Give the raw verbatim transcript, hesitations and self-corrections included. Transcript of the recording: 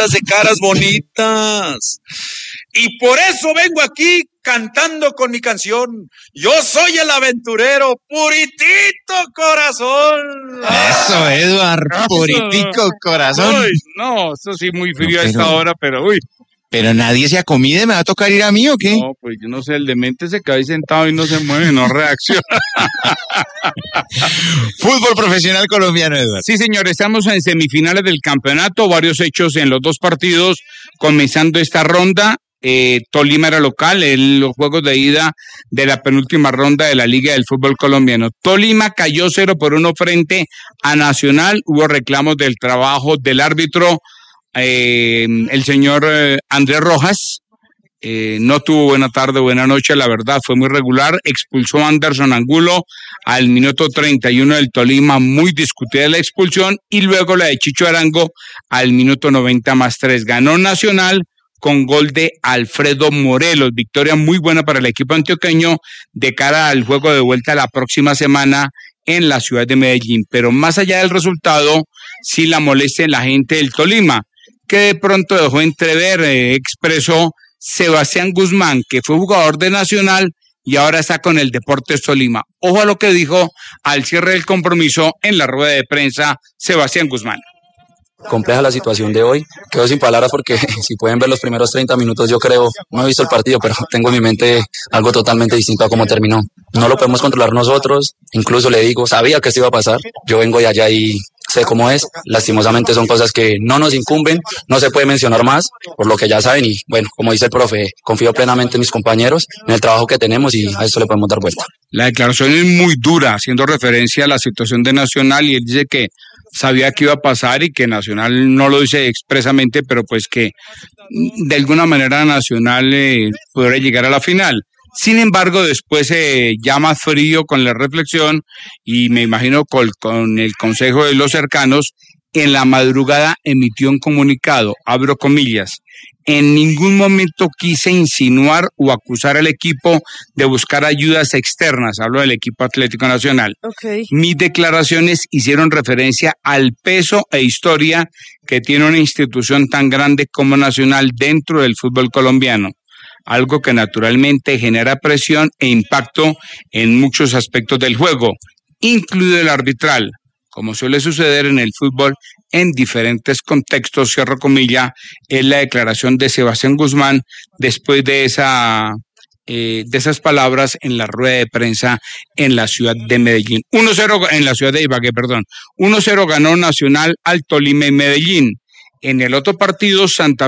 bonitas, de caras bonitas. Y por eso vengo aquí cantando con mi canción. Yo soy el aventurero, puritito corazón. Eso, Edward, puritico corazón. Uy, no, eso sí muy frío No, a esta pero- hora, pero uy. Pero nadie se acomide, ¿me va a tocar ir a mí o qué? No, pues yo no sé, el demente se cae sentado y no se mueve, no reacciona. Fútbol profesional colombiano, Edward. Sí, señor, estamos en semifinales del campeonato, varios hechos en los dos partidos, comenzando esta ronda. Eh, Tolima era local en los juegos de ida de la penúltima ronda de la Liga del Fútbol Colombiano. Tolima cayó cero por uno frente a Nacional, hubo reclamos del trabajo del árbitro, eh, el señor eh, Andrés Rojas. Eh, no tuvo buena tarde, buena noche, la verdad, fue muy regular. Expulsó a Anderson Angulo al minuto treinta y uno del Tolima, muy discutida la expulsión, y luego la de Chicho Arango al minuto noventa más tres. Ganó Nacional con gol de Alfredo Morelos. Victoria muy buena para el equipo antioqueño de cara al juego de vuelta la próxima semana en la ciudad de Medellín. Pero más allá del resultado, sí la molesta en la gente del Tolima, que de pronto dejó entrever, eh, expresó Sebastián Guzmán, que fue jugador de Nacional y ahora está con el Deportes Tolima. Ojo a lo que dijo al cierre del compromiso en la rueda de prensa Sebastián Guzmán. Compleja la situación de hoy, quedo sin palabras porque si pueden ver los primeros treinta minutos, yo creo, no he visto el partido, pero tengo en mi mente algo totalmente distinto a cómo terminó. No lo podemos controlar nosotros, incluso le digo, sabía que esto iba a pasar, yo vengo de allá y sé cómo es, lastimosamente son cosas que no nos incumben, no se puede mencionar más, por lo que ya saben, y bueno, como dice el profe, confío plenamente en mis compañeros, en el trabajo que tenemos y a esto le podemos dar vuelta. La declaración es muy dura, haciendo referencia a la situación de Nacional, y él dice que sabía que iba a pasar y que Nacional no lo dice expresamente, pero pues que de alguna manera Nacional eh, podría llegar a la final. Sin embargo, después se eh, llama frío con la reflexión y me imagino con, con el consejo de los cercanos, en la madrugada emitió un comunicado, abro comillas: en ningún momento quise insinuar o acusar al equipo de buscar ayudas externas, hablo del equipo Atlético Nacional. Okay. Mis declaraciones hicieron referencia al peso e historia que tiene una institución tan grande como Nacional dentro del fútbol colombiano, algo que naturalmente genera presión e impacto en muchos aspectos del juego, incluido el arbitral, como suele suceder en el fútbol en diferentes contextos, cierro comilla, es la declaración de Sebastián Guzmán después de esa eh, de esas palabras en la rueda de prensa en la ciudad de Medellín. uno cero en la ciudad de Ibagué, perdón. uno cero ganó Nacional al Tolima y Medellín. En el otro partido, Santa